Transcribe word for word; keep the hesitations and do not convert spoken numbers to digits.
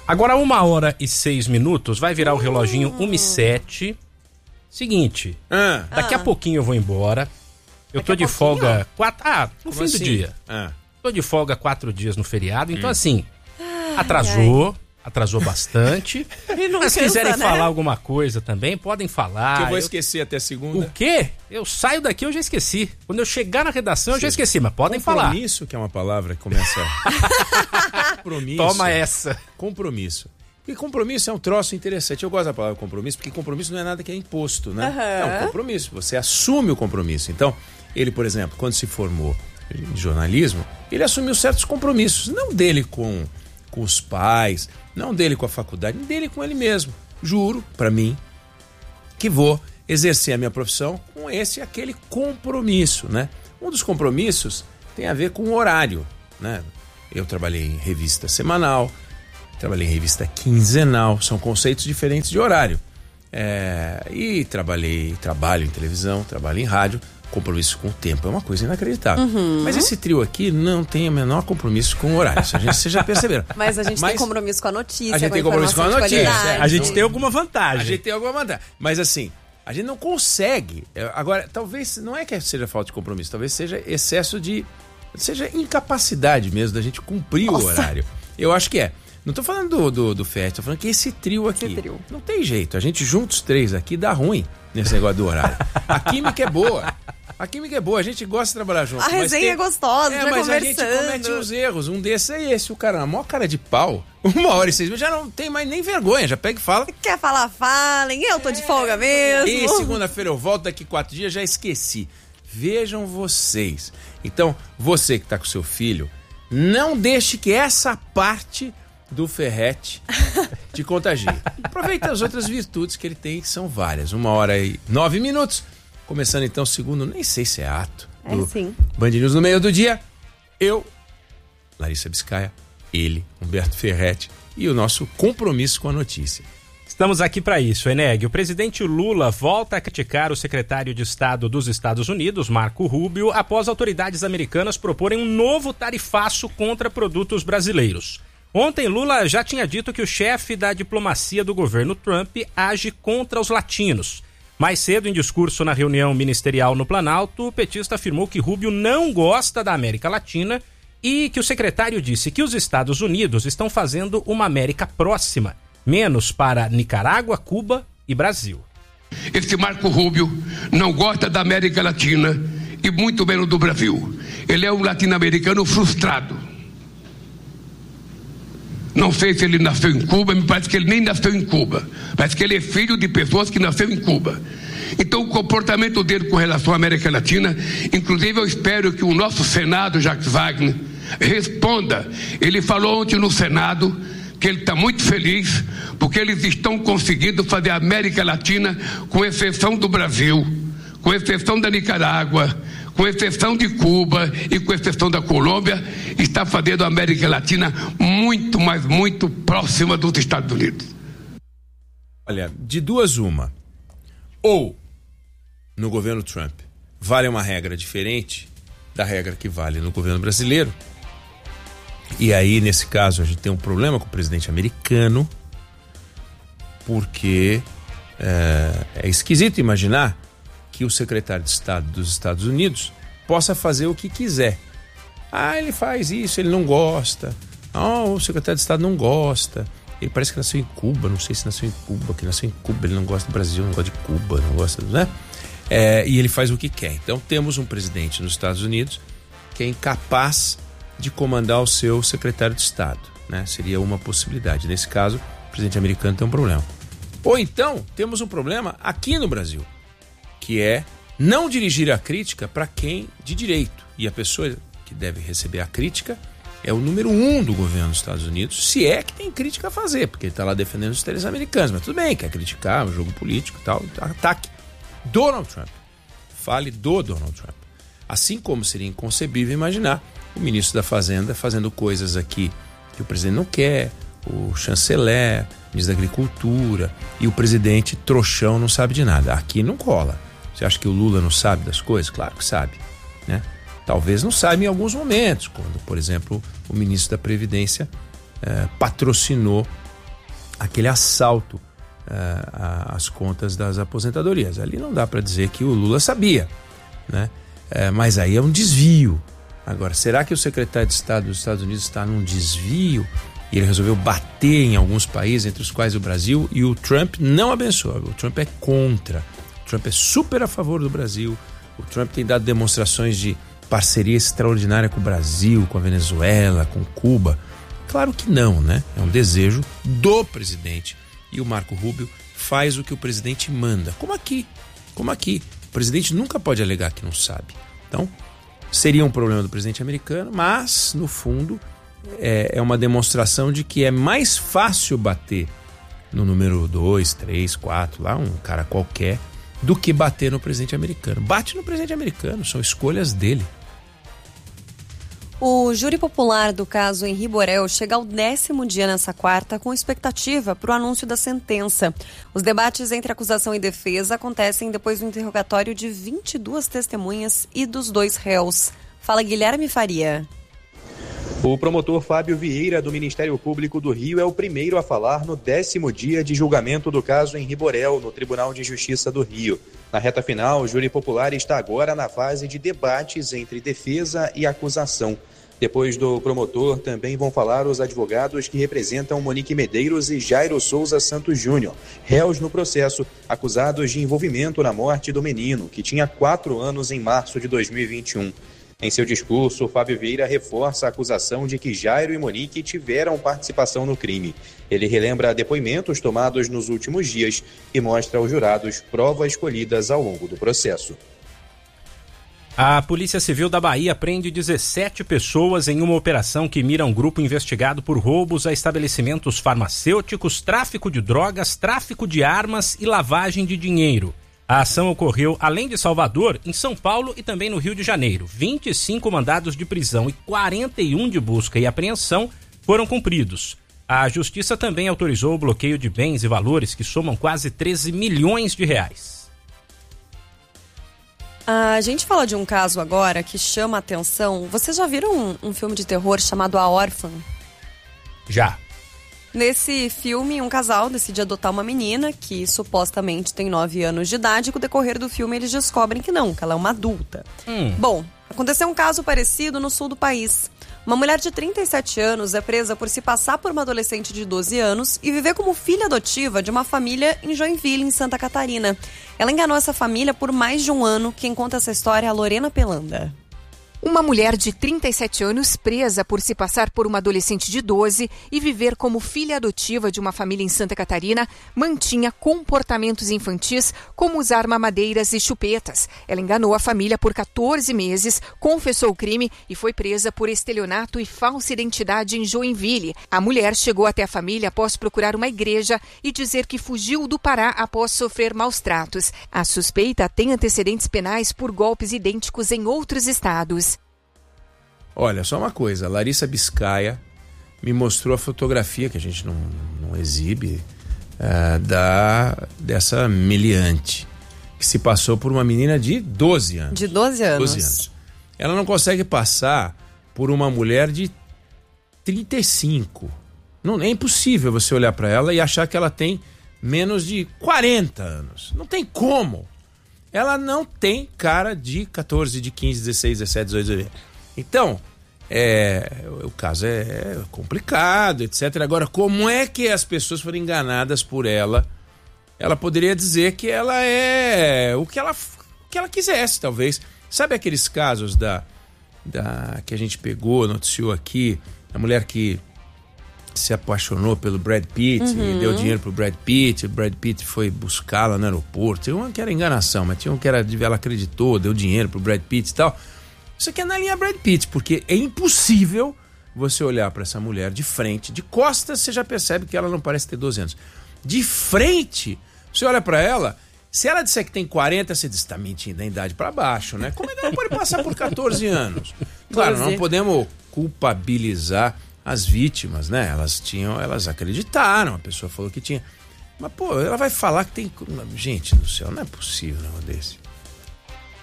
Agora, uma hora e seis minutos, vai virar o reloginho uma e sete. Seguinte, Ah. daqui a Ah. pouquinho eu vou embora. Eu Daqui tô a de pouquinho? folga quatro. Ah, no Como fim assim? do dia. Ah. Tô de folga quatro dias no feriado, então assim, atrasou, atrasou bastante. E não Mas se cansa, quiserem né? falar alguma coisa também, podem falar. Que eu vou Eu- esquecer até segunda. O quê? Eu saio daqui, eu já esqueci. Quando eu chegar na redação, eu já esqueci, mas podem falar. Compromisso, que é uma palavra que começa... Compromisso. Toma essa. Compromisso. E compromisso é um troço interessante. Eu gosto da palavra compromisso, porque compromisso não é nada que é imposto, né? Aham. É um compromisso. Você assume o compromisso. Então, ele, por exemplo, quando se formou em jornalismo, ele assumiu certos compromissos. Não dele com, com os pais, não dele com a faculdade, dele com ele mesmo. Juro, pra mim, que vou exercer a minha profissão com esse e aquele compromisso, né? Um dos compromissos tem a ver com o horário, né? Eu trabalhei em revista semanal, trabalhei em revista quinzenal, são conceitos diferentes de horário. É, e trabalhei, trabalho em televisão, trabalho em rádio, compromisso com o tempo, é uma coisa inacreditável. Uhum. Mas esse trio aqui não tem o menor compromisso com o horário, isso a gente, vocês já perceberam. Mas a gente Mas tem compromisso com a notícia, a gente com a tem compromisso com a informação de notícia, qualidade. A gente tem alguma vantagem. A gente tem alguma vantagem. Mas assim, a gente não consegue. é, Agora, talvez, não é que seja falta de compromisso, talvez seja excesso de... Seja incapacidade mesmo da gente cumprir Nossa. o horário. Eu acho que é. Não tô falando do, do, do Fest, tô falando que esse trio aqui. Esse trio. Não tem jeito. A gente junta os três aqui, dá ruim nesse negócio do horário. A química é boa. A química é boa, a gente gosta de trabalhar junto. A mas resenha tem- é gostosa, É, já mas a gente conversando. comete uns erros. Um desses é esse. O cara, a maior cara de pau, uma hora e seis minutos, já não tem mais nem vergonha. Já pega e fala. Quer falar, falem. Eu tô de folga mesmo. E segunda-feira eu volto, daqui quatro dias, já esqueci. Vejam vocês. Então, você que tá com seu filho, não deixe que essa parte do Ferrete te contagie. Aproveita as outras virtudes que ele tem, que são várias. Uma hora e nove minutos. Começando então o segundo, nem sei se é ato. É do sim. Band News no meio do dia. Eu, Larissa Biscaia, ele, Humberto Ferretti e o nosso compromisso com a notícia. Estamos aqui para isso, Eneg. O presidente Lula volta a criticar o secretário de Estado dos Estados Unidos, Marco Rubio, após autoridades americanas proporem um novo tarifaço contra produtos brasileiros. Ontem, Lula já tinha dito que o chefe da diplomacia do governo Trump age contra os latinos. Mais cedo, em discurso na reunião ministerial no Planalto, o petista afirmou que Rubio não gosta da América Latina e que o secretário disse que os Estados Unidos estão fazendo uma América próxima, menos para Nicarágua, Cuba e Brasil. Esse Marco Rubio não gosta da América Latina e muito menos do Brasil. Ele é um latino-americano frustrado. Não sei se ele nasceu em Cuba, me parece que ele nem nasceu em Cuba. Parece que ele é filho de pessoas que nasceram em Cuba. Então o comportamento dele com relação à América Latina, inclusive eu espero que o nosso Senado, Jacques Wagner, responda. Ele falou ontem no Senado que ele está muito feliz porque eles estão conseguindo fazer a América Latina, com exceção do Brasil, com exceção da Nicarágua, com exceção de Cuba e com exceção da Colômbia, está fazendo a América Latina muito, mas muito próxima dos Estados Unidos. Olha, de duas uma. Ou, no governo Trump, vale uma regra diferente da regra que vale no governo brasileiro. E aí, nesse caso, a gente tem um problema com o presidente americano, porque é, é esquisito imaginar que o secretário de Estado dos Estados Unidos possa fazer o que quiser. Ah, ele faz isso, ele não gosta. Ah, o secretário de Estado não gosta. Ele parece que nasceu em Cuba, não sei se nasceu em Cuba, que nasceu em Cuba, ele não gosta do Brasil, não gosta de Cuba, não gosta, né? É, e ele faz o que quer. Então temos um presidente nos Estados Unidos que é incapaz de comandar o seu secretário de Estado, né? Seria uma possibilidade. Nesse caso, o presidente americano tem um problema. Ou então, temos um problema aqui no Brasil, que é não dirigir a crítica para quem de direito. E a pessoa que deve receber a crítica é o número um do governo dos Estados Unidos, se é que tem crítica a fazer, porque ele está lá defendendo os interesses americanos. Mas tudo bem, quer criticar o jogo político e tal, ataque. Donald Trump. Fale do Donald Trump. Assim como seria inconcebível imaginar o ministro da Fazenda fazendo coisas aqui que o presidente não quer, o chanceler, o ministro da Agricultura, e o presidente trouxão não sabe de nada. Aqui não cola. Você acha que o Lula não sabe das coisas? Claro que sabe, né? Talvez não saiba em alguns momentos, quando, por exemplo, o ministro da Previdência eh, patrocinou aquele assalto uh, às contas das aposentadorias. Ali não dá para dizer que o Lula sabia, né? Uh, mas aí é um desvio. Agora, será que o secretário de Estado dos Estados Unidos está num desvio e ele resolveu bater em alguns países, entre os quais o Brasil, e o Trump não abençoa? O Trump é contra. O Trump é super a favor do Brasil. O Trump tem dado demonstrações de parceria extraordinária com o Brasil, com a Venezuela, com Cuba. Claro que não, né? É um desejo do presidente. E o Marco Rubio faz o que o presidente manda. Como aqui, como aqui. O presidente nunca pode alegar que não sabe. Então, seria um problema do presidente americano, mas, no fundo, é, é uma demonstração de que é mais fácil bater no número dois, três, quatro, lá, um cara qualquer, do que bater no presidente americano. Bate no presidente americano, são escolhas dele. O júri popular do caso Henri Borel chega ao décimo dia nessa quarta com expectativa para o anúncio da sentença. Os debates entre acusação e defesa acontecem depois do interrogatório de vinte e duas testemunhas e dos dois réus. Fala Guilherme Faria. O promotor Fábio Vieira, do Ministério Público do Rio, é o primeiro a falar no décimo dia de julgamento do caso Henri Borel, no Tribunal de Justiça do Rio. Na reta final, o júri popular está agora na fase de debates entre defesa e acusação. Depois do promotor, também vão falar os advogados que representam Monique Medeiros e Jairo Souza Santos Júnior, réus no processo, acusados de envolvimento na morte do menino, que tinha quatro anos em março de dois mil e vinte e um. Em seu discurso, Fábio Vieira reforça a acusação de que Jairo e Monique tiveram participação no crime. Ele relembra depoimentos tomados nos últimos dias e mostra aos jurados provas colhidas ao longo do processo. A Polícia Civil da Bahia prende dezessete pessoas em uma operação que mira um grupo investigado por roubos a estabelecimentos farmacêuticos, tráfico de drogas, tráfico de armas e lavagem de dinheiro. A ação ocorreu, além de Salvador, em São Paulo e também no Rio de Janeiro. vinte e cinco mandados de prisão e quarenta e um de busca e apreensão foram cumpridos. A Justiça também autorizou o bloqueio de bens e valores que somam quase treze milhões de reais. A gente fala de um caso agora que chama a atenção. Vocês já viram um, um filme de terror chamado A Órfã? Já. Nesse filme, um casal decide adotar uma menina que supostamente tem nove anos de idade e com o decorrer do filme eles descobrem que não, que ela é uma adulta. Hum. Bom, aconteceu um caso parecido no sul do país. Uma mulher de trinta e sete anos é presa por se passar por uma adolescente de doze anos e viver como filha adotiva de uma família em Joinville, em Santa Catarina. Ela enganou essa família por mais de um ano. Quem conta essa história é a Lorena Pelanda. Uma mulher de trinta e sete anos presa por se passar por uma adolescente de doze e viver como filha adotiva de uma família em Santa Catarina, mantinha comportamentos infantis como usar mamadeiras e chupetas. Ela enganou a família por quatorze meses, confessou o crime e foi presa por estelionato e falsa identidade em Joinville. A mulher chegou até a família após procurar uma igreja e dizer que fugiu do Pará após sofrer maus tratos. A suspeita tem antecedentes penais por golpes idênticos em outros estados. Olha, só uma coisa, a Larissa Biscaia me mostrou a fotografia, que a gente não, não exibe, uh, da, dessa meliante, que se passou por uma menina de doze anos. De doze anos. doze anos. Ela não consegue passar por uma mulher de trinta e cinco. Não, é impossível você olhar para ela e achar que ela tem menos de quarenta anos. Não tem como. Ela não tem cara de catorze, de quinze, dezesseis, dezessete, dezoito. Então, é, o caso é complicado, etcétera. Agora, como é que as pessoas foram enganadas por ela? Ela poderia dizer que ela é o que ela, o que ela quisesse, talvez. Sabe aqueles casos da, da que a gente pegou, noticiou aqui, a mulher que se apaixonou pelo Brad Pitt, uhum. e deu dinheiro pro Brad Pitt, o Brad Pitt foi buscá-la no aeroporto. Tinha uma que era enganação, mas tinha um que era, ela acreditou, deu dinheiro pro Brad Pitt e tal. Isso aqui é na linha Brad Pitt, porque é impossível você olhar para essa mulher de frente, de costas, você já percebe que ela não parece ter doze anos. De frente, você olha para ela, se ela disser que tem quarenta, você diz, tá mentindo da idade para baixo, né? Como é que ela pode passar por catorze anos? Claro, não podemos culpabilizar as vítimas, né? Elas tinham, elas acreditaram, a pessoa falou que tinha. Mas, pô, ela vai falar que tem... Gente do céu, não é possível um negócio desse.